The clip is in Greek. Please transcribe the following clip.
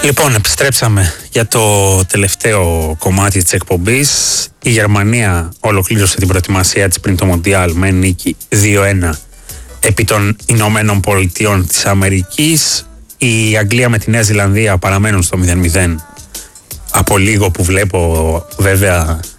Λοιπόν, επιστρέψαμε για το τελευταίο κομμάτι της εκπομπής. Η Γερμανία ολοκλήρωσε την προετοιμασία της πριν το Μοντιάλ με νίκη 2-1 επί των Ηνωμένων Πολιτειών της Αμερικής. Η Αγγλία με τη Νέα Ζηλανδία παραμένουν στο 0-0. Από λίγο που βλέπω βέβαια